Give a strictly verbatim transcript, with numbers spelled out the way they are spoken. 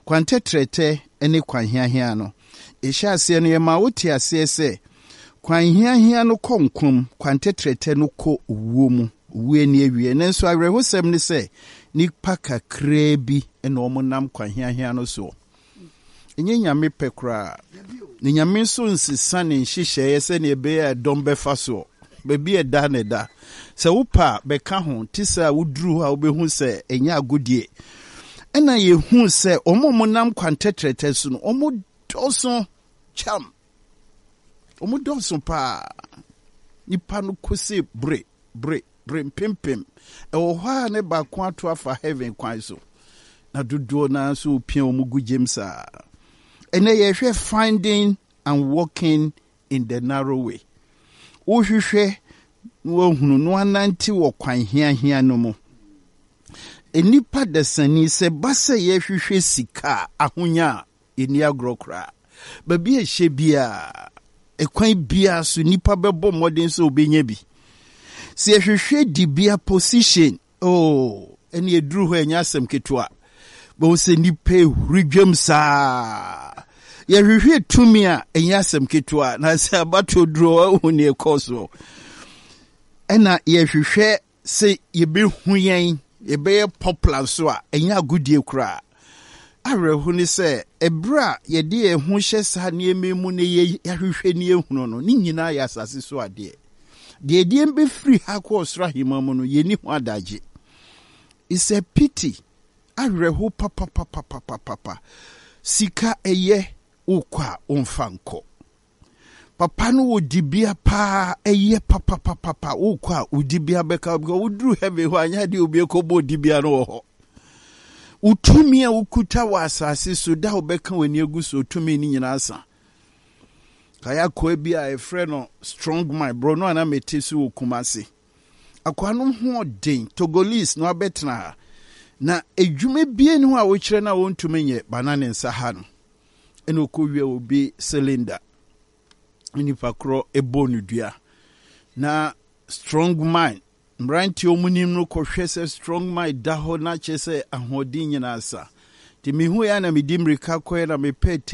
kwantetrete ene kwanhiahia no ehya ase no ye ma wote ase se kwanhiahia no konkom kwantetrete no ko owuo mu owue ne awie nenso awerehosem ne se nipa kakra bi ene omonam kwanhiahia no so enye nyame pekra ne nyame so nsisa ne nhyehyeye se ne ebe ya dombefa so bebi eda ne da se wopa beka ho tisa wuduru ha obehu se enya agodie ena ye hu se omomonam kwantetrete so no omo doso cham omo doso pa nipa no kose bre bre bre pimpim e wo ha ne ba kwa to afa heaven kwan so na dodo na so pia omo gujemsa ena ye hwe finding and walking in the narrow way wo hwehwe wo hunu no ananti wo kwan hia hia no mo enipa desani se base ye hwehwe sika ahonya eni agrokra ba bi ehye bia ekwan bia so nipa bebo modern so obenya bi se ye hwehwe di bia position oh eni eduru ho enya asem ketwa bo se nipa hurudwam sa ye hwehwe tumi a enya asem ketwa na se abato duro ho ne ekoso ena ye hwehwe se ye be huyen ye be popular so a enya agudie kura arehu ni se ebra ye de ehu hye sa ne ememu ne ye hwehwe ne ehunu no ni nyina ya asase so ade de de be free ha ko osra himamu no ye ni ho adaje is a pity arehu papa papa papa papa sika eye ukwa umfanko papa no odibia pa eye papa papa papa ukwa udibia beka udru heavy ho anya de obi ekobo odibia no ho utumi a ukuta wa asase so da obeka wani eguso utumi ni nyina asa kaya ko bia e frɛ no strong my bro no ana metesi okumase akwa no ho den Togolese no abetna na edwuma bie ne ho a wo kyerɛ na wo ntumi nye banane nsa ha no eno ko wie obi cylinder nipa kro ebonu dua na strong mind mranti omunim no kohwe se strong mind da ho na che se ahodin nyina asa ti mihu ya na midim rika ko na me pet